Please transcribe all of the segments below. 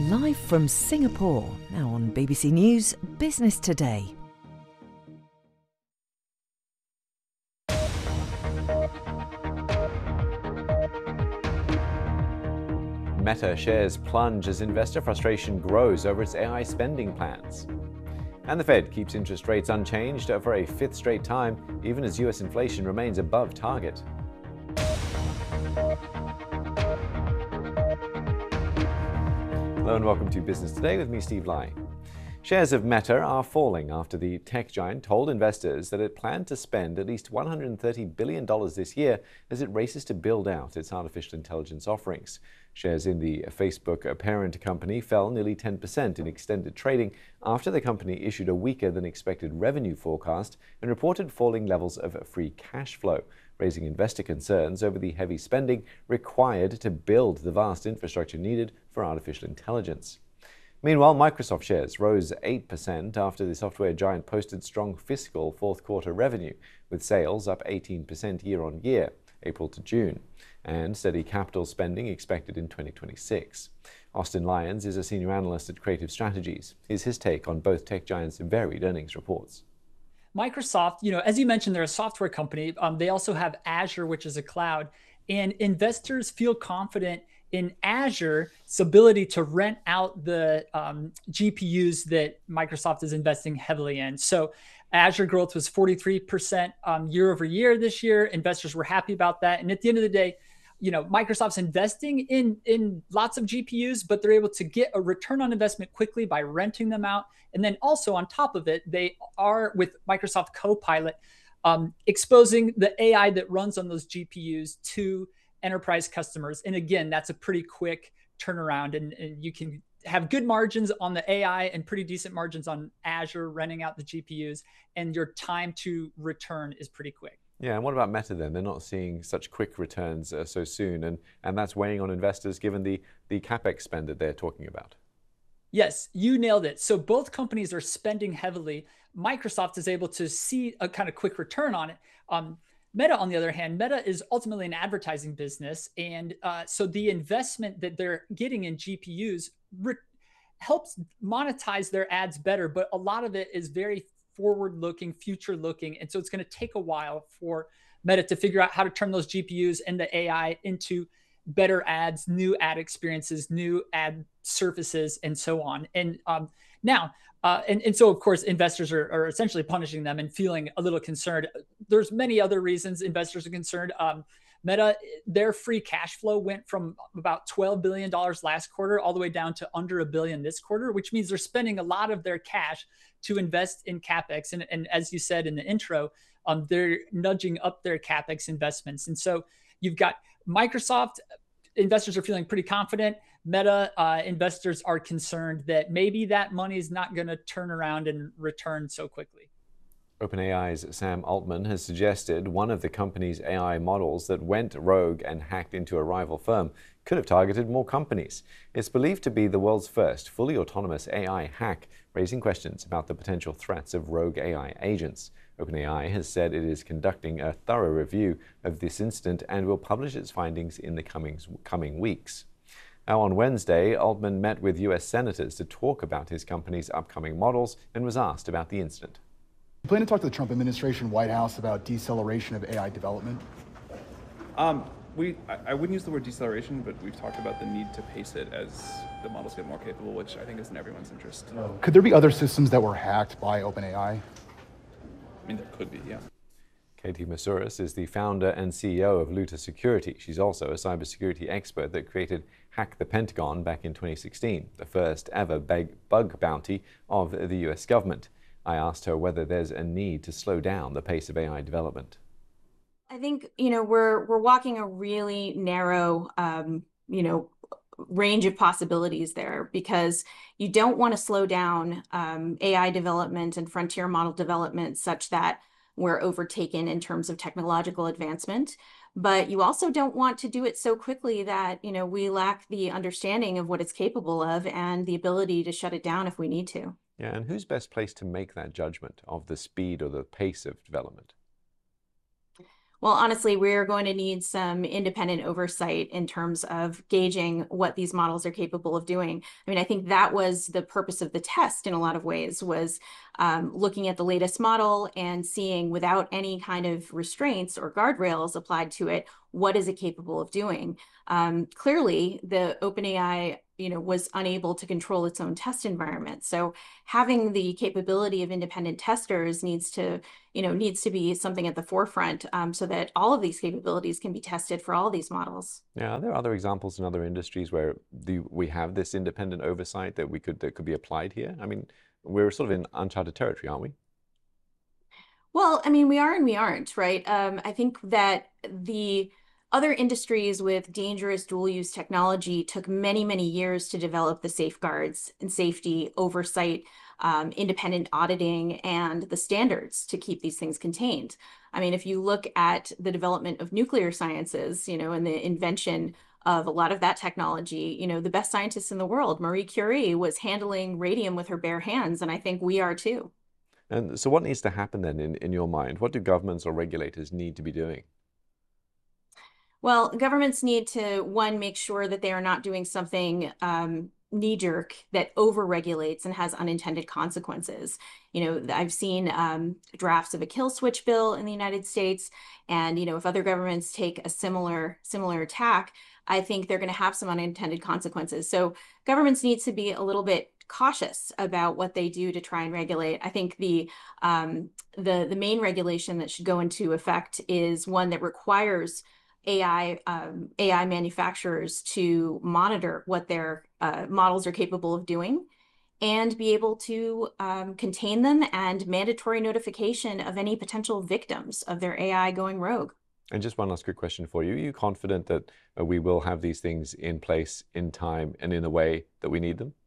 Live from Singapore, now on BBC News Business Today. Meta shares plunge as investor frustration grows over its AI spending plans. And the Fed keeps interest rates unchanged for a fifth straight time, even as US inflation remains above target. Hello and welcome to Business Today with me, Steve Lai. Shares of Meta are falling after the tech giant told investors that it planned to spend at least $130 billion this year as it races to build out its artificial intelligence offerings. Shares in the Facebook parent company fell nearly 10% in extended trading after the company issued a weaker than expected revenue forecast and reported falling levels of free cash flow, raising investor concerns over the heavy spending required to build the vast infrastructure needed for artificial intelligence. Meanwhile, Microsoft shares rose 8% after the software giant posted strong fiscal fourth quarter revenue, with sales up 18% year on year, April to June, and steady capital spending expected in 2026. Austin Lyons is a senior analyst at Creative Strategies. Here's his take on both tech giants' varied earnings reports. Microsoft, as you mentioned, they're a software company. They also have Azure, which is a cloud, and investors feel confident in Azure's ability to rent out the GPUs that Microsoft is investing heavily in. So Azure growth was 43% year over year this year. Investors were happy about that. And at the end of the day, Microsoft's investing in lots of GPUs, but they're able to get a return on investment quickly by renting them out. And then also on top of it, they are with Microsoft Copilot exposing the AI that runs on those GPUs to enterprise customers. And again, that's a pretty quick turnaround, and you can have good margins on the AI and pretty decent margins on Azure renting out the GPUs, and your time to return is pretty quick. Yeah, and what about Meta then? They're not seeing such quick returns so soon, and that's weighing on investors given the CapEx spend that they're talking about. Yes, you nailed it. So both companies are spending heavily. Microsoft is able to see a kind of quick return on it. Meta, on the other hand, Meta is ultimately an advertising business. And so the investment that they're getting in GPUs helps monetize their ads better. But a lot of it is very forward-looking, future-looking. And so it's going to take a while for Meta to figure out how to turn those GPUs and the AI into better ads, new ad experiences, new ad surfaces, and so on. And so, of course, investors are essentially punishing them and feeling a little concerned. There's many other reasons investors are concerned. Meta, their free cash flow went from about $12 billion last quarter all the way down to under $1 billion this quarter, which means they're spending a lot of their cash to invest in CapEx. And as you said in the intro, they're nudging up their CapEx investments. And so you've got Microsoft, investors are feeling pretty confident. Meta, investors are concerned that maybe that money is not going to turn around and return so quickly. OpenAI's Sam Altman has suggested one of the company's AI models that went rogue and hacked into a rival firm could have targeted more companies. It's believed to be the world's first fully autonomous AI hack, raising questions about the potential threats of rogue AI agents. OpenAI has said it is conducting a thorough review of this incident and will publish its findings in the coming weeks. Now, on Wednesday, Altman met with U.S. senators to talk about his company's upcoming models and was asked about the incident. You plan to talk to the Trump administration, White House about deceleration of AI development? I wouldn't use the word deceleration, but we've talked about the need to pace it as the models get more capable, which I think is in everyone's interest. Could there be other systems that were hacked by OpenAI? I mean, there could be, yeah. Katie Moussouris is the founder and CEO of Luta Security. She's also a cybersecurity expert that created Hack the Pentagon back in 2016, the first ever bug bounty of the US government. I asked her whether there's a need to slow down the pace of AI development. I think, we're walking a really narrow, range of possibilities there, because you don't want to slow down AI development and frontier model development such that we're overtaken in terms of technological advancement. But you also don't want to do it so quickly that, we lack the understanding of what it's capable of and the ability to shut it down if we need to. Yeah, and who's best placed to make that judgment of the speed or the pace of development? Well, honestly, we're going to need some independent oversight in terms of gauging what these models are capable of doing. I mean, I think that was the purpose of the test in a lot of ways, was looking at the latest model and seeing, without any kind of restraints or guardrails applied to it, what is it capable of doing? Clearly, the OpenAI was unable to control its own test environment. So having the capability of independent testers needs to be something at the forefront, so that all of these capabilities can be tested for all of these models. Yeah, are there other examples in other industries where we have this independent oversight that could be applied here? I mean, we're sort of in uncharted territory, aren't we? Well, I mean, we are and we aren't, right? I think that the other industries with dangerous dual-use technology took many, many years to develop the safeguards and safety oversight, independent auditing, and the standards to keep these things contained. I mean, if you look at the development of nuclear sciences, and the invention of a lot of that technology, the best scientists in the world, Marie Curie, was handling radium with her bare hands, and I think we are too. And so what needs to happen then in your mind? What do governments or regulators need to be doing? Well, governments need to, one, make sure that they are not doing something knee-jerk that over-regulates and has unintended consequences. I've seen drafts of a kill switch bill in the United States, and if other governments take a similar tack, I think they're going to have some unintended consequences. So governments need to be a little bit cautious about what they do to try and regulate. I think the main regulation that should go into effect is one that requires AI manufacturers to monitor what their models are capable of doing and be able to contain them, and mandatory notification of any potential victims of their AI going rogue. And just one last quick question for you. Are you confident that we will have these things in place in time and in the way that we need them?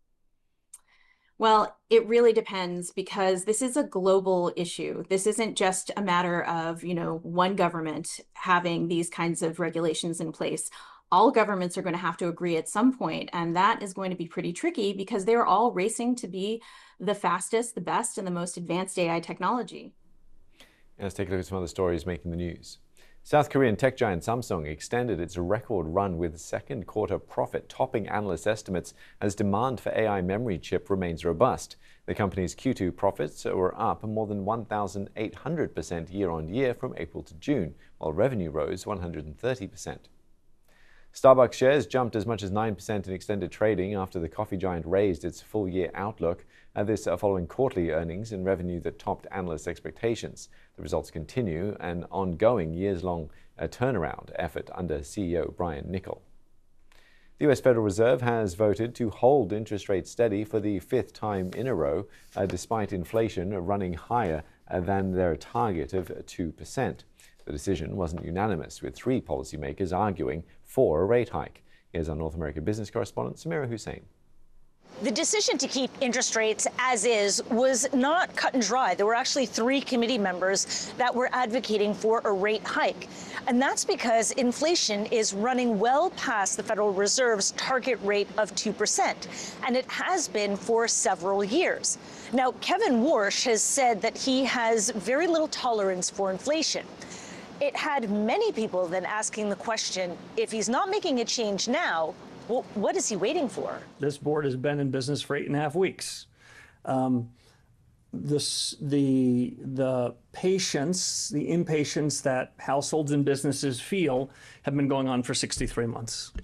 Well, it really depends, because this is a global issue. This isn't just a matter of, one government having these kinds of regulations in place. All governments are going to have to agree at some point, and that is going to be pretty tricky because they're all racing to be the fastest, the best, and the most advanced AI technology. Let's take a look at some other stories making the news. South Korean tech giant Samsung extended its record run with second quarter profit topping analyst estimates as demand for AI memory chip remains robust. The company's Q2 profits were up more than 1,800% year on year from April to June, while revenue rose 130%. Starbucks shares jumped as much as 9% in extended trading after the coffee giant raised its full-year outlook, this following quarterly earnings and revenue that topped analysts' expectations. The results continue an ongoing years-long turnaround effort under CEO Brian Niccol. The U.S. Federal Reserve has voted to hold interest rates steady for the fifth time in a row, despite inflation running higher than their target of 2%. The decision wasn't unanimous, with three policymakers arguing for a rate hike. Here's our North America business correspondent, Samira Hussein. The decision to keep interest rates as is was not cut and dry. There were actually three committee members that were advocating for a rate hike. And that's because inflation is running well past the Federal Reserve's target rate of 2%. And it has been for several years. Now, Kevin Warsh has said that he has very little tolerance for inflation. It had many people then asking the question, if he's not making a change now, well, what is he waiting for? This board has been in business for 8.5 weeks. The patience, the impatience that households and businesses feel have been going on for 63 months.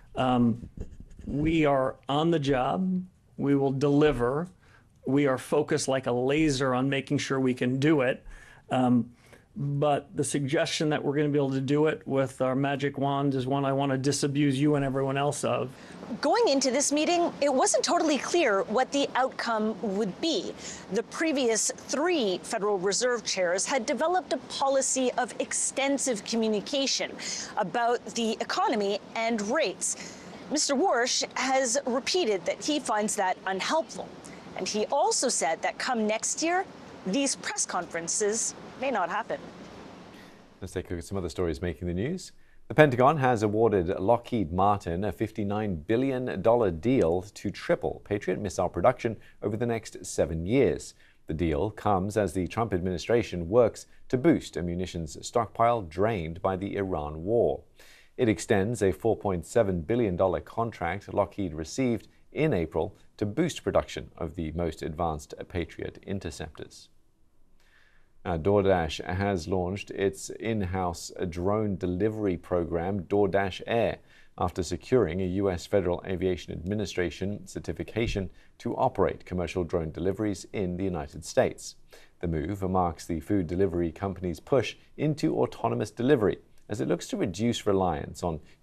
We are on the job. We will deliver. We are focused like a laser on making sure we can do it. But the suggestion that we're going to be able to do it with our magic wand is one I want to disabuse you and everyone else of. Going into this meeting, it wasn't totally clear what the outcome would be. The previous three Federal Reserve chairs had developed a policy of extensive communication about the economy and rates. Mr. Warsh has repeated that he finds that unhelpful. And he also said that come next year, these press conferences may not happen. Let's take a look at some other stories making the news. The Pentagon has awarded Lockheed Martin a $59 billion deal to triple Patriot missile production over the next 7 years. The deal comes as the Trump administration works to boost a munitions stockpile drained by the Iran war. It extends a $4.7 billion contract Lockheed received in April to boost production of the most advanced Patriot interceptors. DoorDash has launched its in-house drone delivery program, DoorDash Air, after securing a U.S. Federal Aviation Administration certification to operate commercial drone deliveries in the United States. The move marks the food delivery company's push into autonomous delivery as it looks to reduce reliance on